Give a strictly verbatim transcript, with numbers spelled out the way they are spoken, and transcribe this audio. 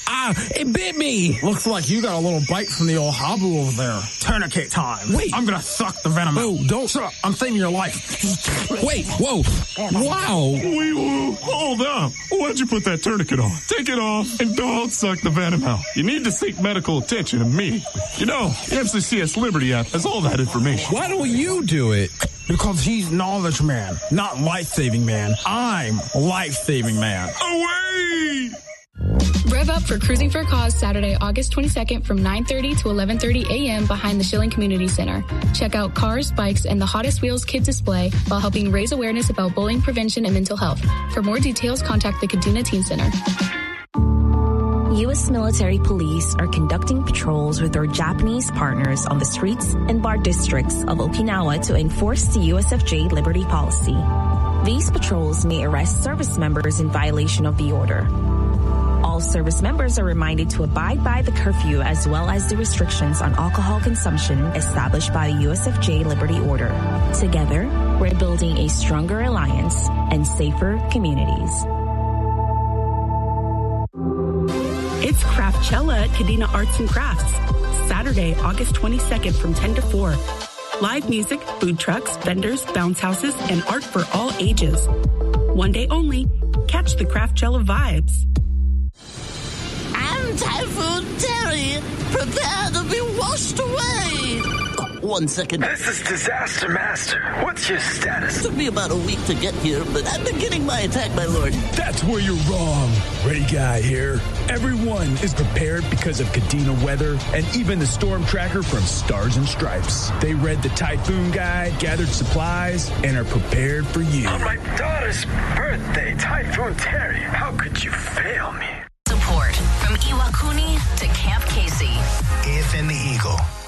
Ah, it bit me. Looks like you got a little bite from the old Habu over there. Tourniquet time. Wait. I'm gonna suck the venom out. Oh, don't. Shut up. I'm saving your life. Wait, whoa. Wow. Wee woo. Hold up. Why'd you put that tourniquet on? Take it off and don't suck the venom out. You need to seek medical attention immediately. You know, the F C C S Liberty app has all that information. Why don't you do it? Because he's knowledge man, not life-saving man. I'm life-saving man. Away! Rev up for Cruising for a Cause Saturday, August twenty-second from nine thirty to eleven thirty a.m. behind the Schilling Community Center. Check out cars, bikes, and the Hottest Wheels kid display while helping raise awareness about bullying prevention and mental health. For more details, contact the Kaduna Teen Center. U S military police are conducting patrols with their Japanese partners on the streets and bar districts of Okinawa to enforce the U S F J Liberty policy. These patrols may arrest service members in violation of the order. All service members are reminded to abide by the curfew as well as the restrictions on alcohol consumption established by the U S F J Liberty Order. Together, we're building a stronger alliance and safer communities. It's Craftchella at Kadena Arts and Crafts, Saturday, August twenty-second from ten to four. Live music, food trucks, vendors, bounce houses, and art for all ages. One day only. Catch the Craftchella vibes. I'm Typhoon Terry. Prepare to be washed away. Oh, one second. This is Disaster Master. What's your status? Took me about a week to get here, but I'm beginning my attack, my lord. That's where you're wrong. Ready guy here. Everyone is prepared because of Kadena weather and even the storm tracker from Stars and Stripes. They read the typhoon guide, gathered supplies, and are prepared for you. On my daughter's birthday, Typhoon Terry. How could you fail me? Support from Iwakuni to Camp Casey. A F N the Eagle.